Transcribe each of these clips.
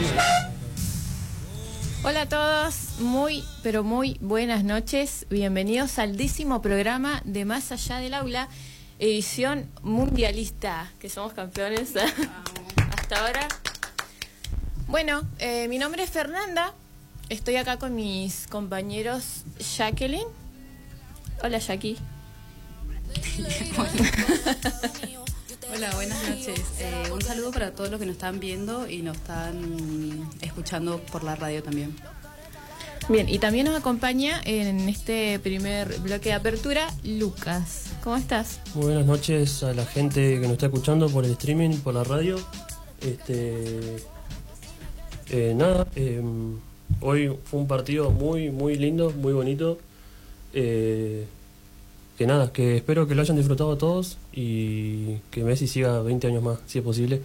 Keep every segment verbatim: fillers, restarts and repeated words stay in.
Hola a todos, muy pero muy buenas noches, bienvenidos al décimo programa de Más Allá del Aula, edición mundialista, que somos campeones hasta ahora. Bueno, eh, mi nombre es Fernanda, estoy acá con mis compañeros Jacqueline. Hola Jackie. Hola, buenas noches. Eh, un saludo para todos los que nos están viendo y nos están escuchando por la radio también. Bien, y también nos acompaña en este primer bloque de apertura Lucas. ¿Cómo estás? Muy buenas noches a la gente que nos está escuchando por el streaming, por la radio. Este, eh, nada, eh, hoy fue un partido muy, muy lindo, muy bonito. Eh, que nada, que espero que lo hayan disfrutado todos y que Messi siga veinte años más, si es posible.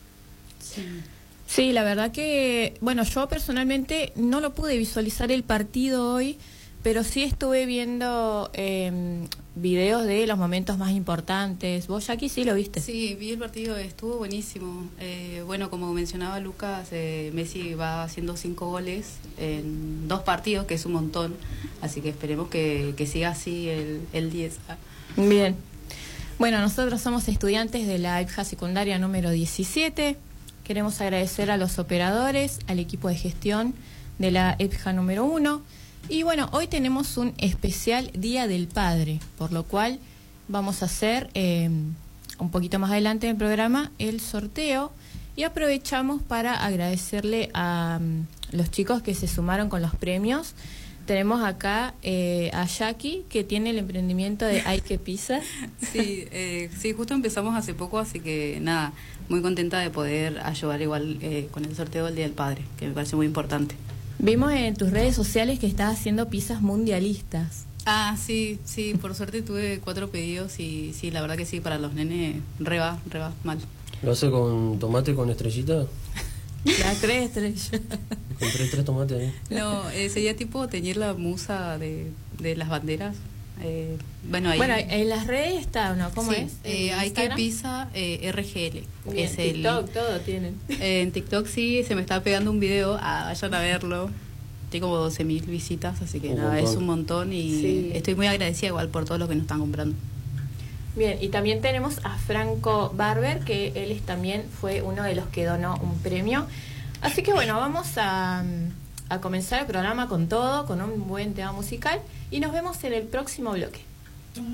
Sí. Sí, la verdad que, bueno, yo personalmente no lo pude visualizar el partido hoy, pero sí estuve viendo eh, videos de los momentos más importantes. ¿Vos, Jackie, sí lo viste? Sí, vi el partido, estuvo buenísimo. Eh, bueno, como mencionaba Lucas, eh, Messi va haciendo cinco goles en dos partidos, que es un montón. Así que esperemos que, que siga así el, el diez. Bien. Bueno, nosotros somos estudiantes de la EPJA secundaria número diecisiete. Queremos agradecer a los operadores, al equipo de gestión de la EPJA número uno. Y bueno, hoy tenemos un especial Día del Padre, por lo cual vamos a hacer eh, un poquito más adelante en el programa el sorteo y aprovechamos para agradecerle a um, los chicos que se sumaron con los premios. Tenemos acá eh, a Jackie, que tiene el emprendimiento de Ay Que Pizza. Sí, eh, sí, justo empezamos hace poco, así que nada, muy contenta de poder ayudar igual eh, con el sorteo del Día del Padre, que me parece muy importante. Vimos en tus redes sociales que estás haciendo pizzas mundialistas. Ah, sí, sí, por suerte tuve cuatro pedidos y sí, la verdad que sí, para los nenes re va, re va mal. ¿Lo hace con tomate con estrellita? La tres estrellas. Compré tres tomates ahí. No, eh, sería tipo teñir la musa de, de las banderas. Eh, bueno, ahí, bueno, en las redes está, ¿no? ¿Cómo sí, es? Eh, hay que pizza eh, R G L. Bien, es TikTok, el, todo tienen. Eh, en TikTok sí, se me está pegando un video, ah, vayan a verlo. Tiene como doce mil visitas, así que un nada, montón. es un montón y Sí. Estoy muy agradecida igual por todos los que nos están comprando. Bien, y también tenemos a Franco Barber, que él es, también fue uno de los que donó un premio. Así que bueno, vamos a, a comenzar el programa con todo, con un buen tema musical y nos vemos en el próximo bloque.